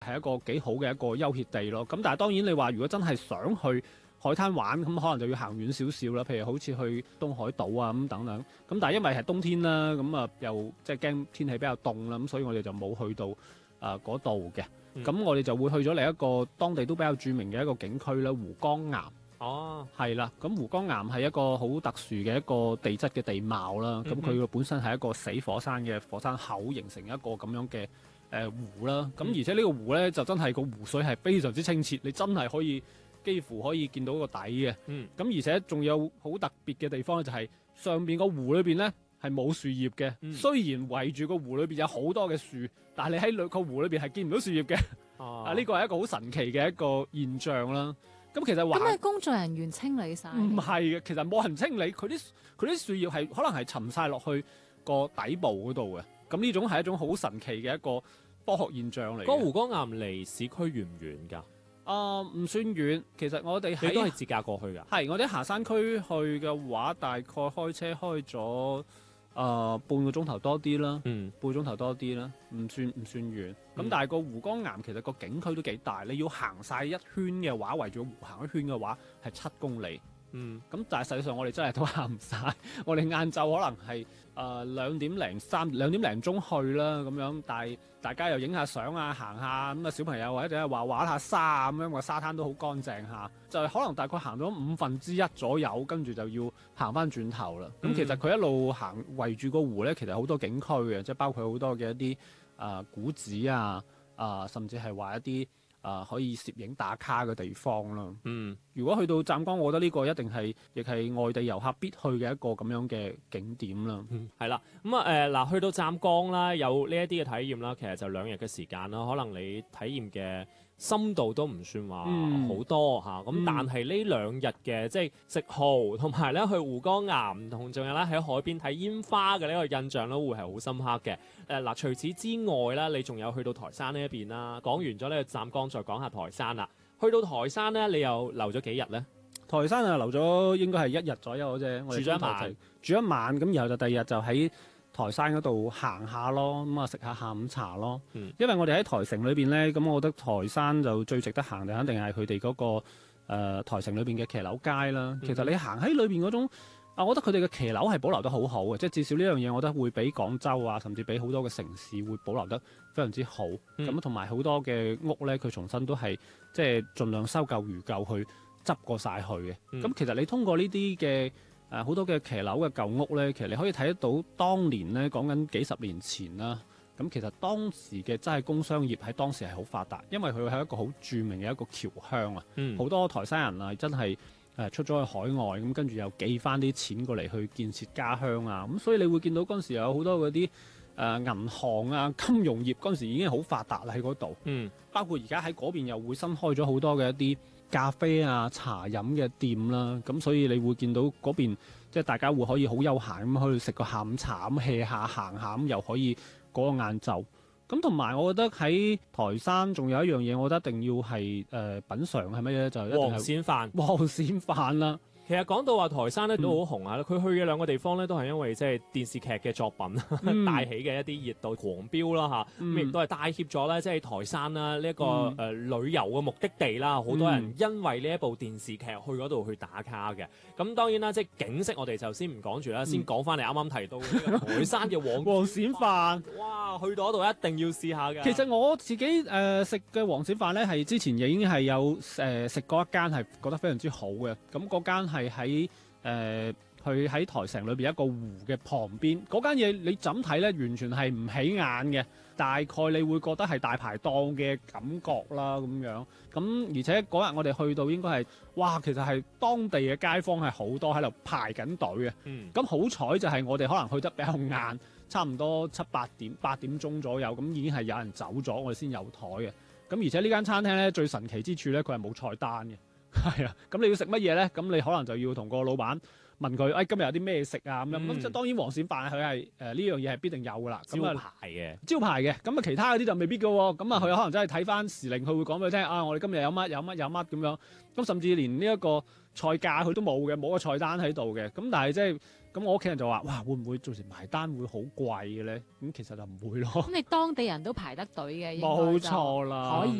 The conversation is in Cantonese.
係一個幾好嘅一個休歇地咯。咁但係當然你話如果真係想去海灘玩，咁可能就要行遠少少啦。譬如好似去東海島啊咁等等。咁但係因為係冬天啦，咁啊又即係驚天氣比較凍啦，咁所以我哋就冇去到嗰度嘅。咁我哋就會去咗另一個當地都比較著名嘅一個景區啦，湖江岩。 哦， 係啦，咁湖江岩係一個好特殊嘅一個地質嘅地貌啦。咁佢本身係一個死火山嘅火山口形成一個咁樣嘅湖啦。咁而且呢個湖咧就真係個湖水係非常之清澈，你真係可以幾乎可以見到個底嘅。咁而且仲有好特別嘅地方咧，就係上邊個湖裏邊咧係冇樹葉嘅。雖然圍住個湖裏邊有好多嘅樹，但係你喺個湖裏邊係見唔到樹葉嘅。呢個係一個好神奇嘅一個現象啦。咁其實咁係工作人員清理晒？ 唔係嘅，其實冇人清理，佢啲樹葉係可能係沉晒落去個底部嗰度嘅。咁呢種係一種好神奇嘅一個科學現象嚟嘅。 嗰湖江岩離市區遠唔遠㗎？ 唔算遠，其實我哋你都係自駕過去㗎？係， 我哋喺行山區去嘅話，大概開車開咗半個鐘頭多啲啦，半個鐘頭多啲啦，唔算遠。咁但係個湖江岩其實個景區都幾大，你要行晒一圈嘅話，圍住個湖行一圈嘅話係7公里。咁但係實際上我哋真係都行唔晒，我哋晏晝可能係2點零鐘去啦咁樣，但係大家又影下相啊，行下咁啊，小朋友或者玩下沙咁樣，個沙灘都好乾淨下，就係可能大概行咗1/5左右，跟住就要行翻轉頭啦。咁其實佢一路行圍住個湖咧，其實好多景區嘅，即係包括好多嘅一啲古寺啊，甚至係話一啲可以攝影打卡嘅地方啦。如果去到湛江，我覺得呢個一定係亦係外地遊客必去嘅一個咁樣嘅景點啦。 係啦，咁去到湛江啦，有呢一啲嘅體驗啦，其實就2日嘅時間啦，可能你體驗嘅深度都唔算話好多嚇，咁但係呢2日嘅即係食蠔同埋咧去湖江岩同仲有咧喺海邊睇煙花嘅呢個印象咧，會係好深刻嘅。除此之外啦，你仲有去到台山呢一邊啦。講完咗呢個湛江，再講下台山啦。去到台山咧，你又留咗幾日咧？ 台山留咗應該係1日左右啫。我哋住一晚，咁然後就第二日就喺台山嗰度行下咯，咁食下下午茶咯。因為我哋喺台城裏邊咧，咁我覺得台山就最值得行嘅，肯定係佢哋嗰個台城裏邊嘅騎樓街啦。其實你行喺裏邊嗰種，我覺得佢哋嘅騎樓係保留得好好嘅，即係至少呢樣嘢，我覺得會比廣州啊，甚至比好多嘅城市會保留得非常之好。咁同埋好多嘅屋咧，佢重新都係即係盡量修舊如舊去執過晒去嘅。咁其實你通過呢啲嘅好多嘅騎樓嘅舊屋咧，其實你可以睇得到當年咧，講緊幾十年前啦。咁其實當時嘅真係工商業喺當時係好發達，因為佢係一個好著名嘅一個僑鄉啊。好多台山人啊，真係出咗去海外，咁跟住又寄翻啲錢過嚟去建設家鄉啊。咁所以你會見到嗰陣時有好多嗰啲銀行啊、金融業嗰陣時已經好發達啦喺嗰度。包括而家喺嗰邊又會新開咗好多嘅一啲咖啡啊、茶飲嘅店啦。咁所以你會見到嗰邊即係大家會可以好悠閒咁去食個下午茶咁 hea 下行下咁，又可以過個晏晝。咁同埋我覺得喺台山仲有一樣嘢，我覺得一定要係品嚐係乜嘢咧？就一定係黃鱔飯。 黃鱔飯啦。 其實講到話台山咧都好紅啊！佢去嘅2個地方咧都係因為即係電視劇嘅作品帶起嘅一啲熱度狂飆啦嚇，咁亦都係帶挈咗咧即係台山啦呢一個旅遊嘅目的地啦，好多人因為呢一部電視劇去嗰度去打卡嘅。咁當然啦，即係景色我哋就先唔講住啦，先講翻你啱啱提到呢個台山嘅黃鱔飯。 哇！去到嗰度一定要試下嘅。 其實我自己食嘅黃鱔飯咧，係之前已經係有食過一間係覺得非常之好嘅。咁嗰間係喺佢喺台城裏邊一個湖嘅旁邊，嗰間嘢你怎睇咧，完全係唔起眼嘅。大概你會覺得係大排檔嘅感覺啦咁樣。咁而且嗰日我哋去到應該係，哇！其實係當地嘅街坊係好多喺度排緊隊嘅。咁好彩就係我哋可能去得比較晏，差唔多8點鐘左右，咁已經係有人走咗，我哋先有台嘅。咁而且呢間餐廳咧最神奇之處咧，佢係冇菜單嘅。係啊，咁你要食乜嘢咧？咁你可能就要同個老闆問佢，今日有啲咩食啊咁樣。咁即係當然黃鱔飯佢係呢樣嘢係必定有噶啦， 招牌嘅。咁啊其他嗰啲就未必噶喎。咁啊佢可能真係睇翻時令，佢會講俾你聽我哋今日有乜咁樣。咁甚至連呢一個菜價佢都冇嘅，冇個菜單喺度嘅。咁但係即係咁我屋企人就話：哇，會唔會到時埋單會好貴嘅咧？咁其實就唔會咯。 咁你當地人都排得隊嘅，應該就冇錯啦可以